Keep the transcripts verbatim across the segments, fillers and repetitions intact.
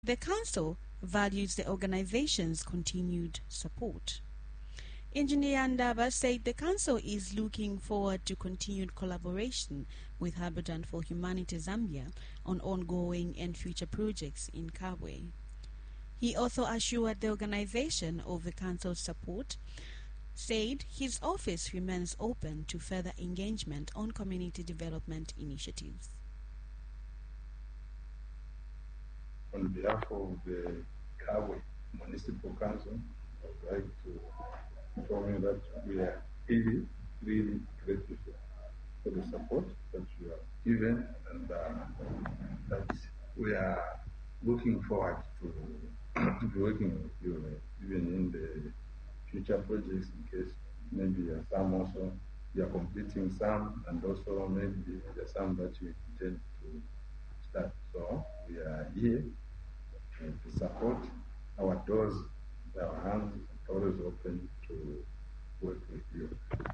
The Council values the organization's continued support. Engineer Ndaba said the Council is looking forward to continued collaboration with Habitat for Humanity Zambia on ongoing and future projects in Kabwe. He also assured the organization of the Council's support, said his office remains open to further engagement on community development initiatives. On behalf of the Kabwe Municipal Council, I would like to inform you that we are really, really grateful for the support that you have given, and uh, that we are looking forward to, to be working with you, uh, even in the future projects, in case maybe there are some also, you are completing some, and also maybe there are some that you intend to start. So we are here to support. Our doors, our hands are always open to work with you.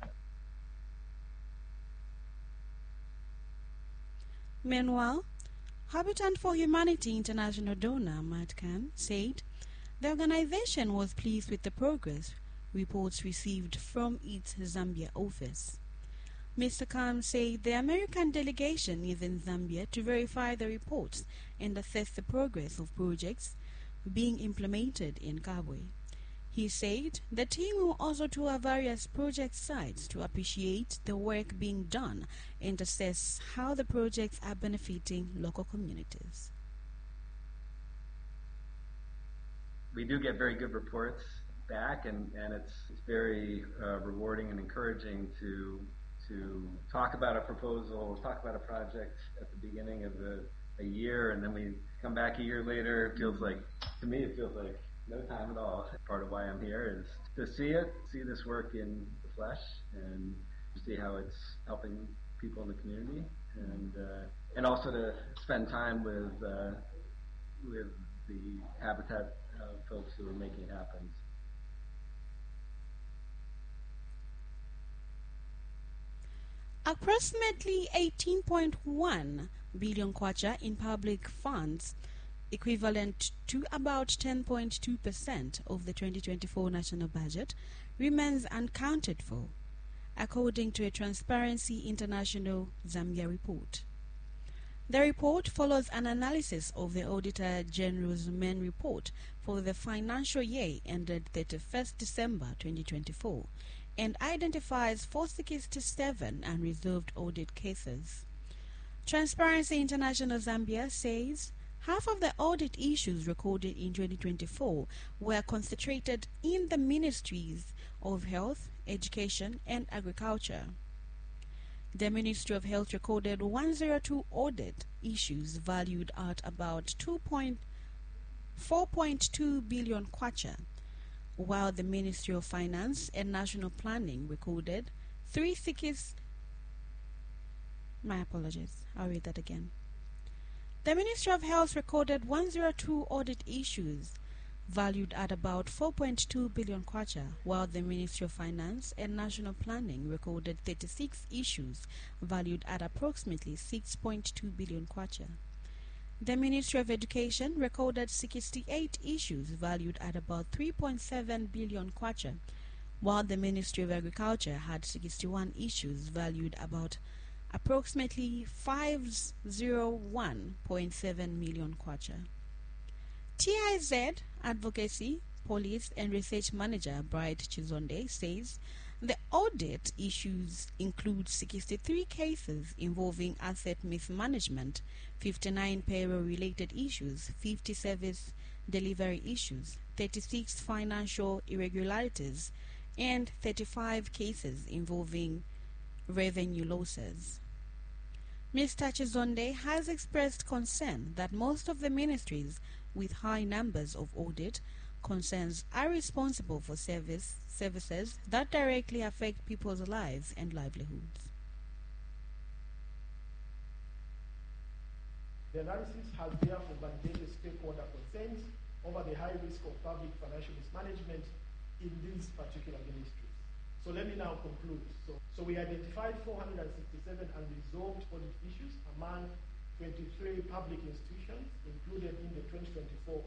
Meanwhile, Habitat for Humanity International donor Matt Khan said the organization was pleased with the progress reports received from its Zambia office. Mister Khan said the American delegation is in Zambia to verify the reports and assess the progress of projects being implemented in Kabwe. He said the team will also tour various project sites to appreciate the work being done and assess how the projects are benefiting local communities. We do get very good reports back, and, and it's, it's very uh, rewarding and encouraging to to talk about a proposal, talk about a project at the beginning of a, a year, and then we come back a year later. It feels like, to me, it feels like no time at all. Part of why I'm here is to see it, see this work in the flesh, and see how it's helping people in the community, and uh, and also to spend time with uh, with the Habitat uh, folks who are making it happen. Approximately eighteen point one billion kwacha in public funds, equivalent to about ten point two percent of the twenty twenty-four national budget, remains unaccounted for, according to a Transparency International Zambia report. The report follows an analysis of the Auditor General's main report for the financial year ended thirty-first December twenty twenty-four and identifies four hundred sixty-seven unresolved audit cases. Transparency International Zambia says half of the audit issues recorded in twenty twenty-four were concentrated in the ministries of Health, Education and Agriculture. The Ministry of Health recorded one hundred two audit issues valued at about four point two billion kwacha, while the Ministry of Finance and National Planning recorded three six. My apologies, I'll read that again. The Ministry of Health recorded one hundred two audit issues valued at about four point two billion kwacha, while the Ministry of Finance and National Planning recorded thirty-six issues valued at approximately six point two billion kwacha. The Ministry of Education recorded sixty-eight issues valued at about three point seven billion kwacha, while the Ministry of Agriculture had sixty-one issues valued about approximately five hundred one point seven million kwacha. T I Z Advocacy, Police and Research Manager Bright Chizonde says the audit issues include sixty-three cases involving asset mismanagement, fifty-nine payroll-related issues, fifty service delivery issues, thirty-six financial irregularities, and thirty-five cases involving revenue losses. Mister Chizonde has expressed concern that most of the ministries with high numbers of audit concerns are responsible for service services that directly affect people's lives and livelihoods. The analysis has therefore validated stakeholder concerns over the high risk of public financial mismanagement in these particular ministries. So let me now conclude. So, so we identified four hundred sixty-seven unresolved audit issues among twenty-three public institutions included in the twenty twenty-four